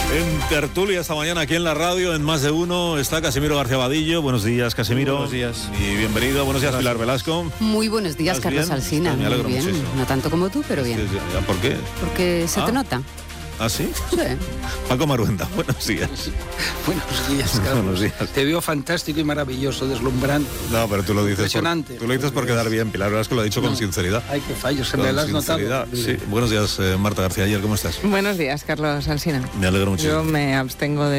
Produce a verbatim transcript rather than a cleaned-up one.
En tertulia esta mañana aquí en la radio, en Más de Uno, está Casimiro García Vadillo. Buenos días, Casimiro. Buenos días. Y bienvenido. Buenos días, Pilar Velasco. Muy buenos días, ¿Estás Carlos bien? Alsina. Me alegro Muy bien. muchísimo. No tanto como tú, pero bien. Sí, sí. ¿Por qué? Porque se Ah. te nota. ¿Ah, sí? Sí. Paco Maruenda, buenos días. Buenos días, Carlos. Buenos días. Te veo fantástico y maravilloso, deslumbrante. No, pero tú lo dices Impresionante. por, tú lo dices por quedar bien. Pilar Velasco lo ha dicho con No. sinceridad. Ay, qué fallo, se Con me lo has notado. sinceridad, sí. Buenos días, eh, Marta García Ayer, ¿cómo estás? Buenos días, Carlos Alsina. Me alegro muchísimo. Yo me abstengo de